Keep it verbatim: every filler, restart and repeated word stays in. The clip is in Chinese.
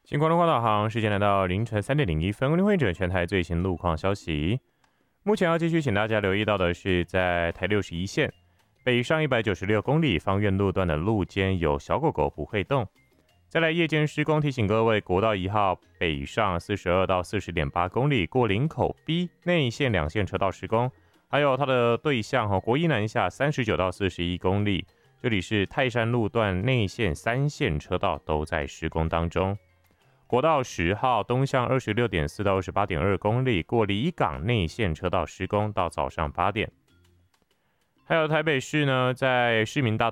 新光东花导航，时间来到凌晨三点零一分，温会者全台最新路况消息。目前要继续请大家留意到的是，在台六十一线北上一百九十六公里方院路段的路肩有小狗狗不会动。再来夜间施工，提醒各位，国道一号北上四十二到四十点八公里过林口 B 内线两线车道施工，还有它的对向和国一南下三十九到四十一公里，这里是泰山路段内线三线车道都在施工当中。国道十号东向二十六点四到二十八点二公里，过离港内线车道施工到早上八点。还有台北市呢，在市民大